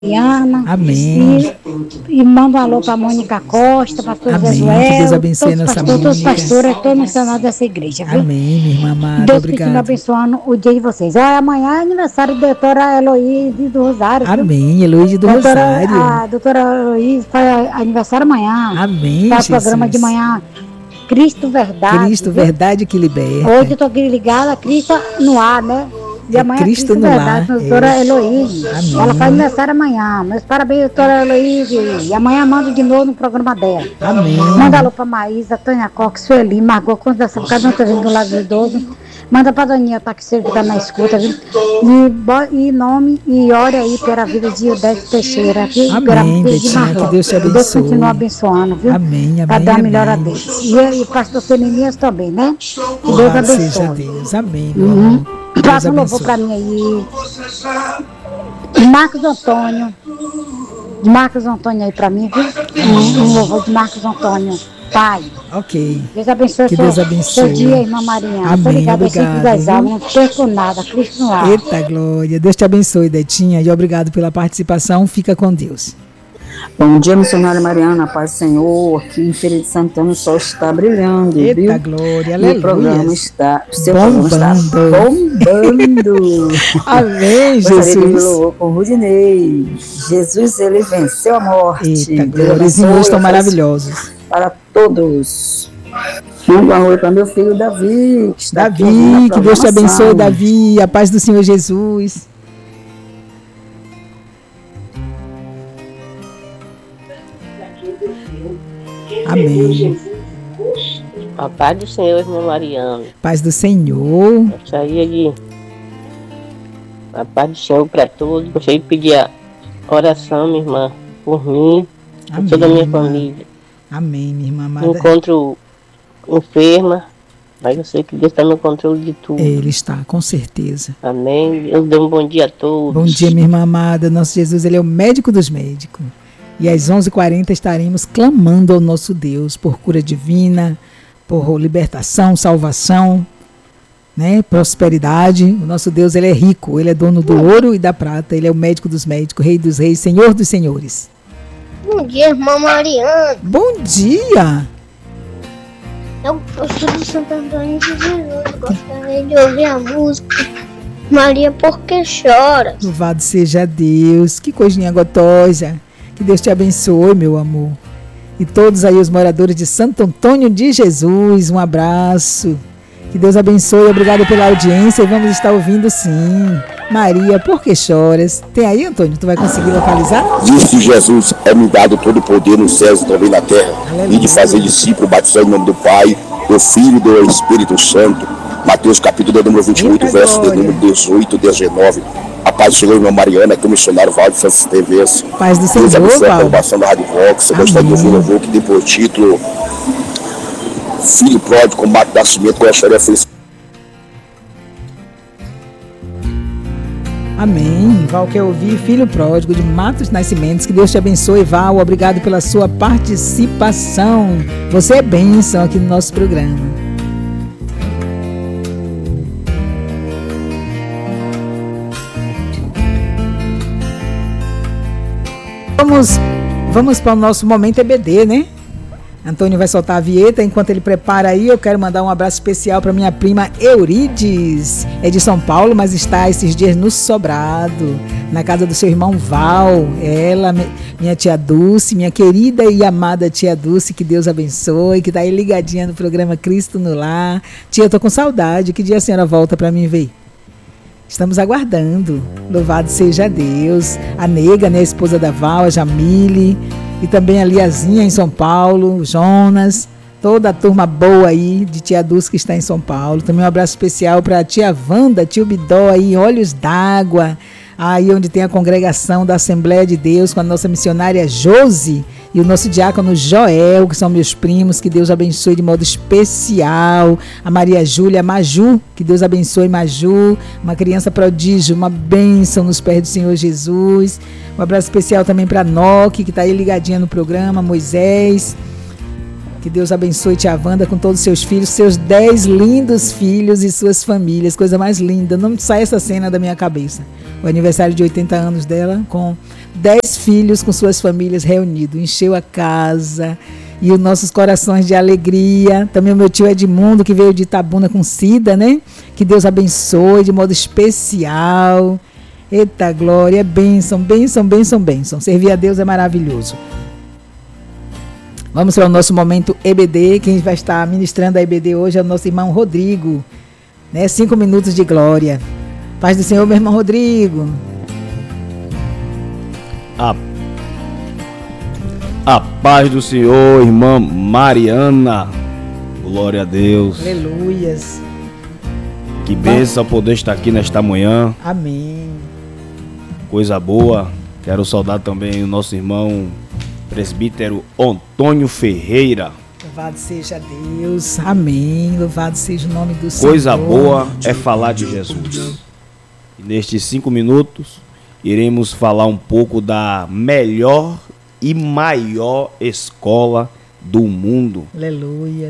Mariana. Amém. E manda um alô para Mônica Costa, para todos os Amém. Que Deus abençoe nossa Mônica. Todos os pastores, todos os missionários dessa igreja, viu? Amém, minha irmã amada. Deus Obrigado. continue abençoando o dia de vocês. Amanhã é aniversário da doutora Heloíse do Rosário. Viu? Amém, Heloíse do Rosário. A doutora Heloíse faz aniversário amanhã. Amém, faz Jesus. Programa de manhã. Cristo Verdade. Cristo Verdade que liberta. Hoje eu tô aqui ligada, Cristo no ar, né? E amanhã Cristo no Verdade, lar. doutora Heloíse. Amém. Ela faz aniversário amanhã. Meus parabéns, doutora Heloíse. E amanhã mando de novo no programa dela. Amém. Manda alô pra Maísa, Tânia Cox, Sueli, Margot, quando dessa cada um tá vindo do lado do idoso. Manda pra Daninha, tá que você tá na escuta, viu? E nome e ora aí pela vida de Ildete Teixeira, viu? Amém, Betinha, que Deus te abençoe. Deus continua abençoando, viu? Amém, pra amém, dar a amém. melhora deles. E o pastor Senemias também, né? Que Deus Louvado abençoe. seja Deus. Amém, meu amor. Deus Passa um louvor pra abençoe. mim aí. Marcos Antônio aí pra mim, viu? Um louvor de Marcos Antônio. Pai. Ok. Deus abençoe. Que Deus abençoe. Seu dia, irmã Marinha. Amém, Obrigada, obrigado, das viu? almas. Não perco nada. Cristo no ar. Eita glória. Deus te abençoe, Detinha. E obrigado pela participação. Fica com Deus. Bom dia, missionária Mariana, paz do Senhor. Aqui em Feira de Santana o sol está brilhando, Eita viu? glória, E aleluia. o programa está, Bombando. bombando. Amém, Gostaria de Jesus. louvor com Rudinei. Jesus, ele venceu a morte. Eita Deus glória. Os abençoe, irmãos estão força maravilhosos. para todos. Manda um oi para meu filho Davi, que está aqui ouvindo Davi, a que Deus te abençoe, programação. Davi. A paz do Senhor Jesus. Amém. A paz do Senhor, irmã Mariana. Paz do Senhor. Gostaria de. A paz do Senhor para todos. Gostaria de pedir a oração, minha irmã, por mim, por Amém, toda a minha irmã. família. Amém, minha irmã amada. Me encontro enferma, mas eu sei que Deus está no controle de tudo. Ele está, com certeza. Amém. Deus dê um bom dia a todos. Bom dia, minha irmã amada. Nosso Jesus, ele é o médico dos médicos. E às 11h40 estaremos clamando ao nosso Deus por cura divina, por libertação, salvação, né? Prosperidade. O nosso Deus, ele é rico, ele é dono do ouro e da prata, ele é o médico dos médicos, rei dos reis, senhor dos senhores. Bom dia, irmã Mariana. Bom dia! Eu sou de Santo Antônio de Jesus. Gostaria de ouvir a música Maria, por que choras? Louvado seja Deus, que coisinha gotosa. Que Deus te abençoe, meu amor. E todos aí os moradores de Santo Antônio de Jesus, um abraço. Que Deus abençoe, obrigado pela audiência e vamos estar ouvindo sim. Maria, por que choras? Tem aí, Antônio? Tu vai conseguir localizar? Disse Jesus, é-me dado todo o poder nos céus e também na terra, Aleluia. e de fazer discípulo, batizando em nome do Pai, do Filho e do Espírito Santo. Mateus capítulo número 28, Eita verso de glória. número 18 e 19. A paz do Senhor, irmã Mariana, que o missionário Valdo Francis TVS. Paz do Deus Senhor, abençoe a Valdo. programação da Rádio Vox. Eu gostaria de ouvir um louvor que tem por título Filho Pródigo, com Marco Nascimento, com a história feliz. Amém. Val quer ouvir Filho Pródigo de Matos Nascimentos. Que Deus te abençoe, Val. Obrigado pela sua participação. Você é bênção aqui no nosso programa. Vamos para o nosso momento EBD, né? Antônio vai soltar a vinheta. Enquanto ele prepara aí, eu quero mandar um abraço especial para minha prima Eurides. É de São Paulo, mas está esses dias no Sobrado, na casa do seu irmão Val. Ela, minha tia Dulce, minha querida e amada tia Dulce, que Deus abençoe, que está aí ligadinha no programa Cristo no Lar. Tia, eu tô com saudade. Que dia a senhora volta para mim ver? Estamos aguardando. Louvado seja Deus. A Nega, né, a esposa da Val, a Jamile, e também a Liazinha em São Paulo, o Jonas, toda a turma boa aí de tia Dulce que está em São Paulo. Também um abraço especial para a tia Wanda, tio Bidó aí em Olhos d'Água, aí onde tem a congregação da Assembleia de Deus com a nossa missionária Josi e o nosso diácono Joel, que são meus primos. Que Deus abençoe de modo especial. A Maria Júlia, Maju, que Deus abençoe Maju, uma criança prodígio, uma bênção nos pés do Senhor Jesus. Um abraço especial também para a Noque, que está aí ligadinha no programa, Moisés. Que Deus abençoe tia Wanda com todos os seus filhos, seus 10 lindos filhos e suas famílias. Coisa mais linda. Não sai essa cena da minha cabeça. O aniversário de 80 anos dela, com 10 filhos com suas famílias reunidos. Encheu a casa e os nossos corações de alegria. Também o meu tio Edmundo, que veio de Itabuna com Cida, né? Que Deus abençoe de modo especial. Eita glória, bênção, bênção, bênção, bênção. Servir a Deus é maravilhoso. Vamos para o nosso momento EBD. Quem vai estar ministrando a EBD hoje é o nosso irmão Rodrigo, né? 5 minutos de glória. Paz do Senhor, meu irmão Rodrigo. A paz do Senhor, irmã Mariana. Glória a Deus. Aleluias. Que bênção poder estar aqui nesta manhã. Amém. Coisa boa. Quero saudar também o nosso irmão presbítero Antônio Ferreira. Louvado seja Deus. Amém. Louvado seja o nome do Senhor. Coisa boa é falar de Jesus. E nestes 5 minutos, iremos falar um pouco da melhor e maior escola do mundo. Aleluia.